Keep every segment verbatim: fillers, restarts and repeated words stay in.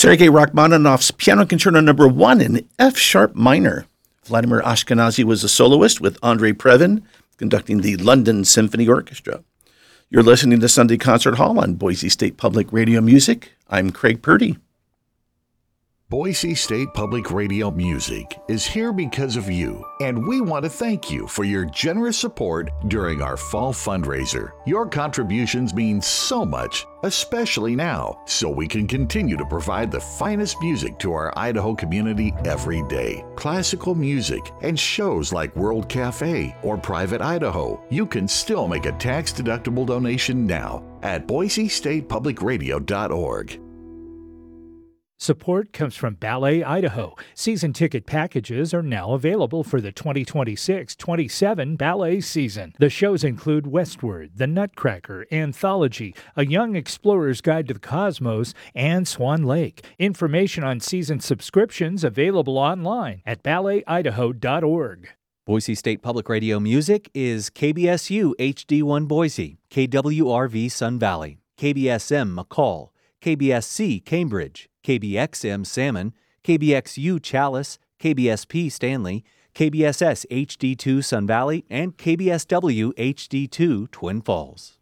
Sergei Rachmaninoff's Piano Concerto Number One in F sharp minor. Vladimir Ashkenazy was a soloist with Andrei Previn conducting the London Symphony Orchestra. You're listening to Sunday Concert Hall on Boise State Public Radio Music. I'm Craig Purdy. Boise State Public Radio Music is here because of you, and we want to thank you for your generous support during our fall fundraiser. Your contributions mean so much, especially now, so we can continue to provide the finest music to our Idaho community every day. Classical music and shows like World Cafe or Private Idaho. You can still make a tax-deductible donation now at boise state public radio dot org. Support comes from Ballet Idaho. Season ticket packages are now available for the twenty twenty-six twenty-seven ballet season. The shows include Westward, The Nutcracker, Anthology, A Young Explorer's Guide to the Cosmos, and Swan Lake. Information on season subscriptions available online at ballet idaho dot org. Boise State Public Radio Music is K B S U H D one Boise, K W R V Sun Valley, K B S M McCall, K B S C Cambridge, K B X M Salmon, K B X U Chalice, K B S P Stanley, K B S S H D two Sun Valley, and K B S W H D two Twin Falls.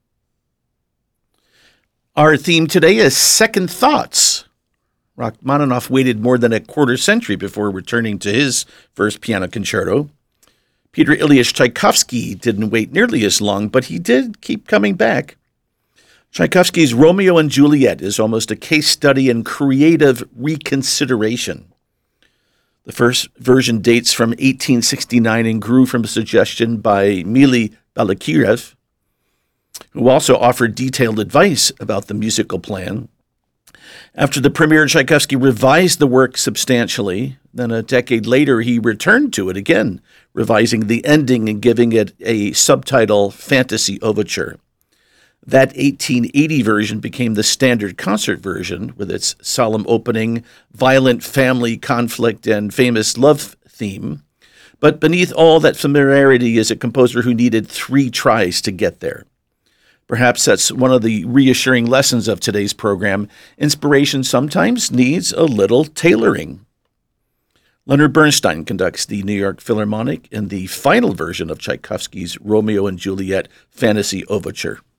Our theme today is Second Thoughts. Rachmaninoff waited more than a quarter century before returning to his first piano concerto. Peter Ilyich Tchaikovsky didn't wait nearly as long, but he did keep coming back. Tchaikovsky's Romeo and Juliet is almost a case study in creative reconsideration. The first version dates from eighteen sixty-nine and grew from a suggestion by Mily Balakirev, who also offered detailed advice about the musical plan. After the premiere, Tchaikovsky revised the work substantially. Then a decade later, he returned to it again, revising the ending and giving it a subtitle, Fantasy Overture. That eighteen eighty version became the standard concert version with its solemn opening, violent family conflict, and famous love theme. But beneath all that familiarity is a composer who needed three tries to get there. Perhaps that's one of the reassuring lessons of today's program. Inspiration sometimes needs a little tailoring. Leonard Bernstein conducts the New York Philharmonic in the final version of Tchaikovsky's Romeo and Juliet Fantasy Overture.